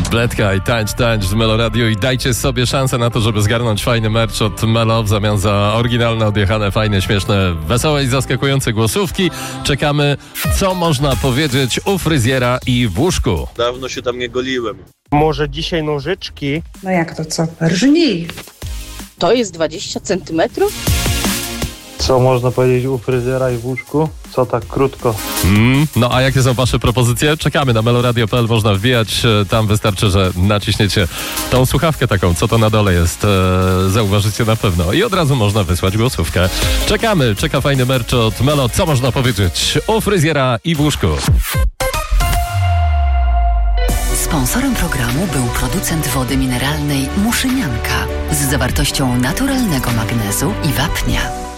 Bledka i tańcz w Melo Radio i dajcie sobie szansę na to, żeby zgarnąć fajny merch od Melo w zamian za oryginalne, odjechane, fajne, śmieszne, wesołe i zaskakujące głosówki. Czekamy, co można powiedzieć u fryzjera i w łóżku. Dawno się tam nie goliłem. Może dzisiaj nożyczki? No jak to co? Rżnij. To jest 20 centymetrów? Co można powiedzieć u fryzjera i w łóżku? Co tak krótko? No a jakie są wasze propozycje? Czekamy na meloradio.pl, można wbijać. Tam wystarczy, że naciśniecie tą słuchawkę taką, co to na dole jest. Zauważycie na pewno. I od razu można wysłać głosówkę. Czekamy, czeka fajny merch od Melo. Co można powiedzieć u fryzjera i w łóżku? Sponsorem programu był producent wody mineralnej Muszynianka z zawartością naturalnego magnezu i wapnia.